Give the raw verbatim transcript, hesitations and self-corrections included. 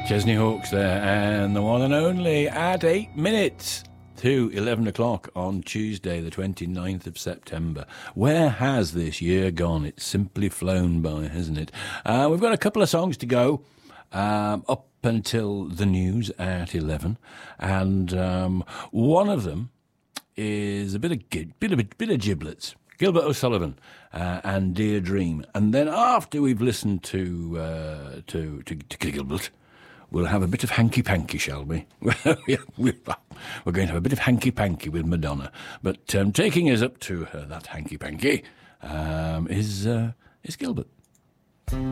Chesney Hawkes there, and the one and only at eight minutes to eleven o'clock on Tuesday, the twenty-ninth of September. Where has this year gone? It's simply flown by, hasn't it? Uh, we've got a couple of songs to go um, up until the news at eleven, and um, one of them is a bit of bit of bit of giblets. Gilbert O'Sullivan uh, and Dear Dream, and then after we've listened to uh, to, to to Gilbert, we'll have a bit of hanky-panky, shall we? We're going to have a bit of hanky-panky with Madonna. But um, taking us up to uh, that hanky-panky um, is, uh, is Gilbert.